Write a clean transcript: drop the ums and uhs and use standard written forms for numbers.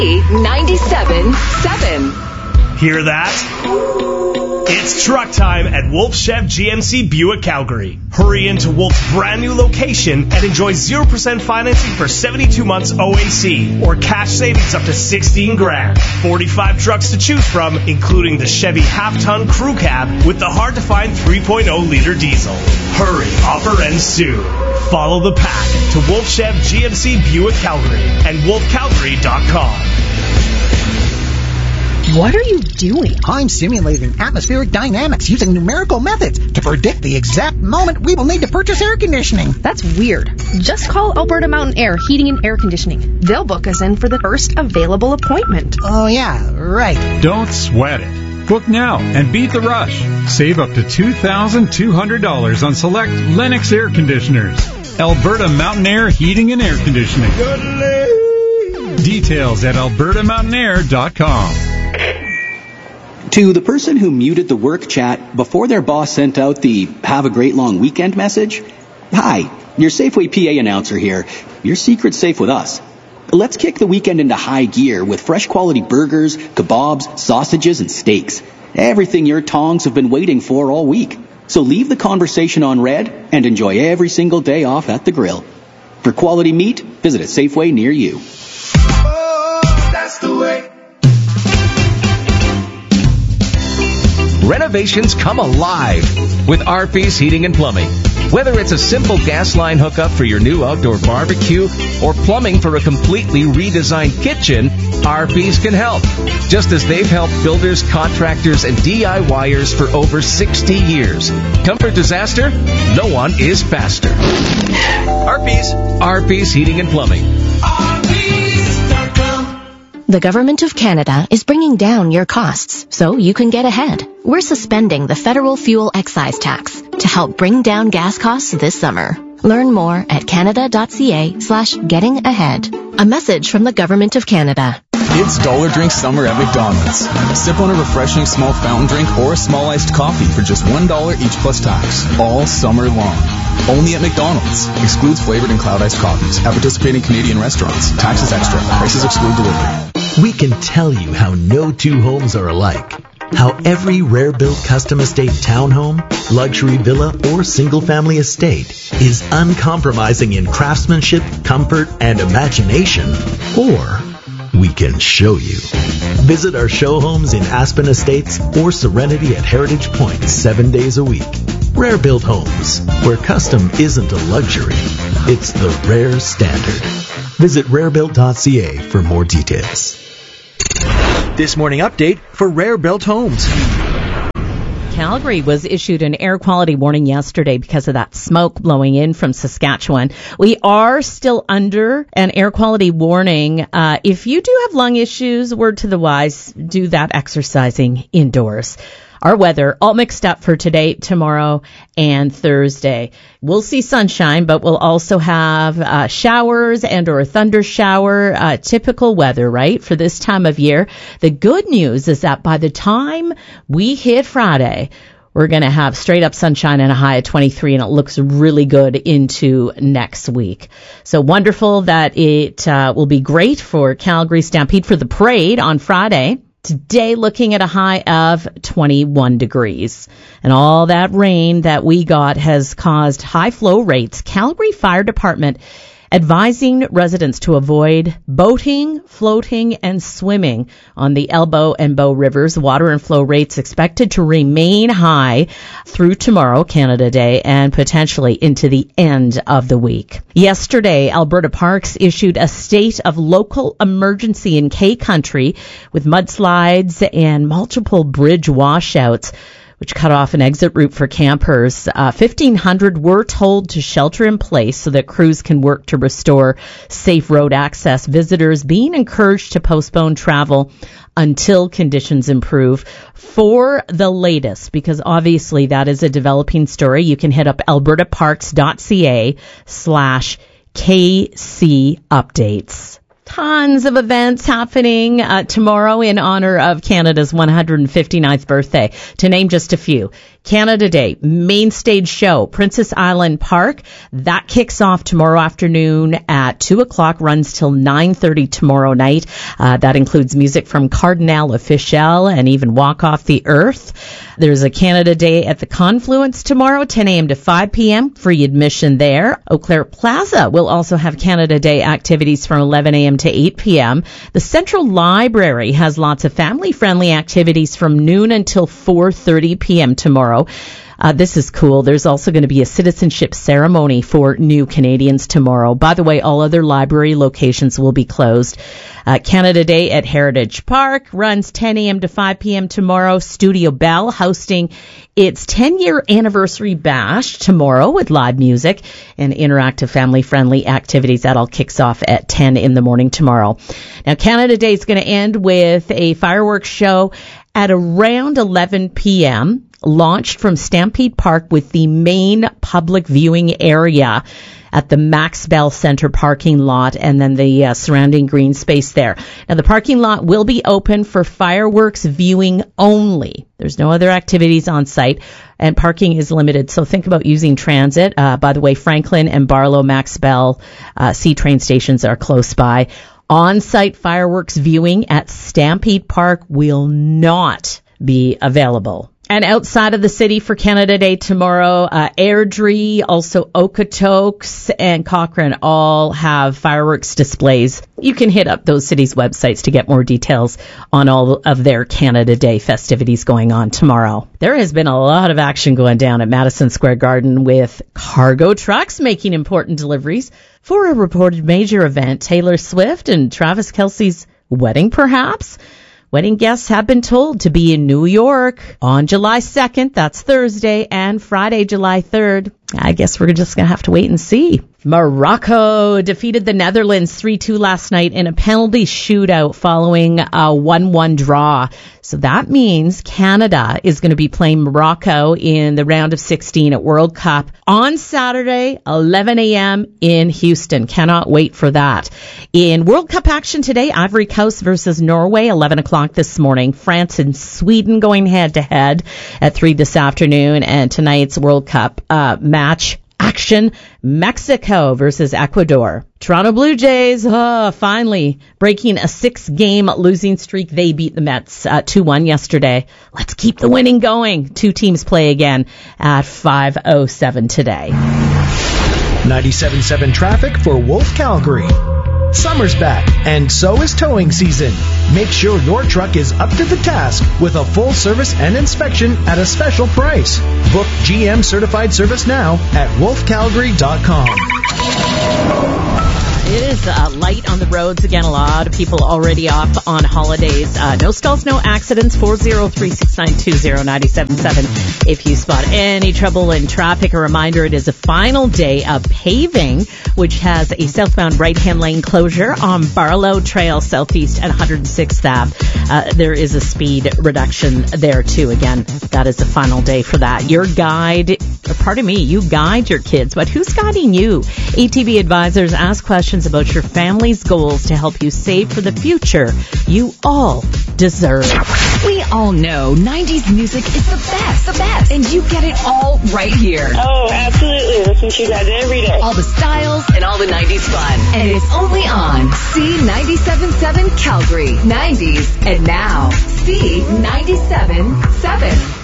97.7. Hear that? It's truck time at Wolf Chev GMC Buick Calgary. Hurry into Wolf's brand new location and enjoy 0% financing for 72 months OAC or cash savings up to $16,000. 45 trucks to choose from, including the Chevy half-ton crew cab with the hard-to-find 3.0-liter diesel. Hurry, offer ends soon. Follow the pack to Wolf Chev GMC Buick Calgary and wolfcalgary.com. What are you doing? I'm simulating atmospheric dynamics using numerical methods to predict the exact moment we will need to purchase air conditioning. That's weird. Just call Alberta Mountain Air Heating and Air Conditioning. They'll book us in for the first available appointment. Oh, yeah, right. Don't sweat it. Book now and beat the rush. Save up to $2,200 on select Lennox air conditioners. Alberta Mountain Air Heating and Air Conditioning. Details at albertamountainair.com. To the person who muted the work chat before their boss sent out the "Have a great long weekend" message, hi, your Safeway PA announcer here. Your secret's safe with us. Let's kick the weekend into high gear with fresh quality burgers, kebabs, sausages, and steaks. Everything your tongs have been waiting for all week. So leave the conversation on red and enjoy every single day off at the grill. For quality meat, visit a Safeway near you. Oh, that's the way. Renovations come alive with RP's Heating and Plumbing. Whether it's a simple gas line hookup for your new outdoor barbecue or plumbing for a completely redesigned kitchen, RP's can help. Just as they've helped builders, contractors, and DIYers for over 60 years. Comfort disaster? No one is faster. RP's Heating and Plumbing. The Government of Canada is bringing down your costs so you can get ahead. We're suspending the federal fuel excise tax to help bring down gas costs this summer. Learn more at canada.ca/getting-ahead. A message from the Government of Canada. It's Dollar Drink Summer at McDonald's. Sip on a refreshing small fountain drink or a small iced coffee for just $1 each plus tax, all summer long. Only at McDonald's. Excludes flavored and cloud iced coffees at participating Canadian restaurants. Taxes extra. Prices exclude delivery. We can tell you how no two homes are alike. How every rare-built custom estate townhome, luxury villa, or single-family estate is uncompromising in craftsmanship, comfort, and imagination. Or we can show you. Visit our show homes in Aspen Estates or Serenity at Heritage Point 7 days a week. Rare Built Homes, where custom isn't a luxury, it's the rare standard. Visit rarebuilt.ca for more details. This morning update for Rare Built Homes. Calgary was issued an air quality warning yesterday because of that smoke blowing in from Saskatchewan. We are still under an air quality warning. If you do have lung issues, word to the wise, do that exercising indoors. Our weather, all mixed up for today, tomorrow, and Thursday. We'll see sunshine, but we'll also have showers and or a thunder shower, typical weather, right, for this time of year. The good news is that by the time we hit Friday, we're going to have straight up sunshine and a high of 23, and it looks really good into next week. So wonderful that it will be great for Calgary Stampede for the parade on Friday. Today, looking at a high of 21 degrees. And all that rain that we got has caused high flow rates. Calgary Fire Department advising residents to avoid boating, floating, and swimming on the Elbow and Bow Rivers. Water and flow rates expected to remain high through tomorrow, Canada Day, and potentially into the end of the week. Yesterday, Alberta Parks issued a state of local emergency in K-Country with mudslides and multiple bridge washouts, which cut off an exit route for campers. 1,500 were told to shelter in place so that crews can work to restore safe road access. Visitors being encouraged to postpone travel until conditions improve. For the latest, because obviously that is a developing story, you can hit up albertaparks.ca/KC updates. Tons of events happening tomorrow in honor of Canada's 159th birthday. To name just a few, Canada Day, main stage show, Princess Island Park. That kicks off tomorrow afternoon at 2 o'clock, runs till 9:30 tomorrow night. That includes music from Cardinal Officiel and even Walk Off the Earth. There's a Canada Day at the Confluence tomorrow, 10 a.m. to 5 p.m. Free admission there. Eau Claire Plaza will also have Canada Day activities from 11 a.m. to 8 p.m. The Central Library has lots of family-friendly activities from noon until 4:30 p.m. tomorrow. This is cool. There's also going to be a citizenship ceremony for new Canadians tomorrow. By the way, all other library locations will be closed. Canada Day at Heritage Park runs 10 a.m. to 5 p.m. tomorrow. Studio Bell hosting its 10-year anniversary bash tomorrow with live music and interactive family-friendly activities. That all kicks off at 10 in the morning tomorrow. Now, Canada Day is going to end with a fireworks show at around 11 p.m., launched from Stampede Park with the main public viewing area at the Max Bell Center parking lot and then the surrounding green space there. Now, the parking lot will be open for fireworks viewing only. There's no other activities on site, and parking is limited, so think about using transit. By the way, Franklin and Barlow Max Bell C-train stations are close by. On-site fireworks viewing at Stampede Park will not be available. And outside of the city for Canada Day tomorrow, Airdrie, also Okotoks, and Cochrane all have fireworks displays. You can hit up those cities' websites to get more details on all of their Canada Day festivities going on tomorrow. There has been a lot of action going down at Madison Square Garden with cargo trucks making important deliveries for a reported major event, Taylor Swift and Travis Kelce's wedding, perhaps. Wedding guests have been told to be in New York on July 2nd, that's Thursday, and Friday, July 3rd. I guess we're just going to have to wait and see. Morocco defeated the Netherlands 3-2 last night in a penalty shootout following a 1-1 draw. So that means Canada is going to be playing Morocco in the round of 16 at World Cup on Saturday, 11 a.m. in Houston. Cannot wait for that. In World Cup action today, Ivory Coast versus Norway, 11 o'clock this morning. France and Sweden going head-to-head at 3 this afternoon. And tonight's World Cup match action, Mexico versus Ecuador. Toronto Blue Jays, finally breaking a 6-game losing streak. They beat the Mets 2-1 yesterday. Let's keep the winning going. Two teams play again at 5:07 today. 97.7 traffic for Wolf Calgary. Summer's back, and so is towing season. Make sure your truck is up to the task with a full service and inspection at a special price. Book GM Certified Service now at wolfcalgary.com. It is light on the roads again. A lot of people already off on holidays. No stalls, no accidents. 403-692-0977. If you spot any trouble in traffic, a reminder, it is a final day of paving, which has a southbound right-hand lane closure on Barlow Trail Southeast at 106th Ave. There is a speed reduction there, too. Again, that is the final day for that. Your guide, you guide your kids, but who's guiding you? ATV Advisors ask questions about your family's goals to help you save for the future you all deserve. We all know 90s music is the best, and you get it all right here. Oh, absolutely. Listen to you guys every day. All the styles and all the 90s fun. And it's only on C97.7 Calgary. 90s and now C97.7.